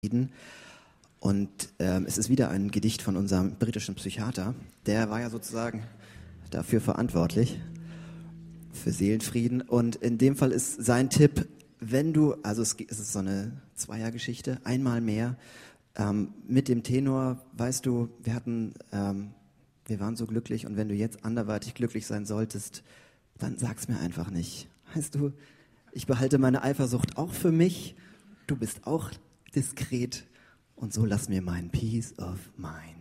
Seelenfrieden. Und es ist wieder ein Gedicht von unserem britischen Psychiater. Der war ja sozusagen dafür verantwortlich, für Seelenfrieden. Und in dem Fall ist sein Tipp, wenn du, also es ist so eine Zweiergeschichte, einmal mehr, mit dem Tenor, weißt du, wir waren so glücklich und wenn du jetzt anderweitig glücklich sein solltest, dann sag's mir einfach nicht. Weißt du, ich behalte meine Eifersucht auch für mich, du bist auch diskret und so lass mir meinen Peace of Mind.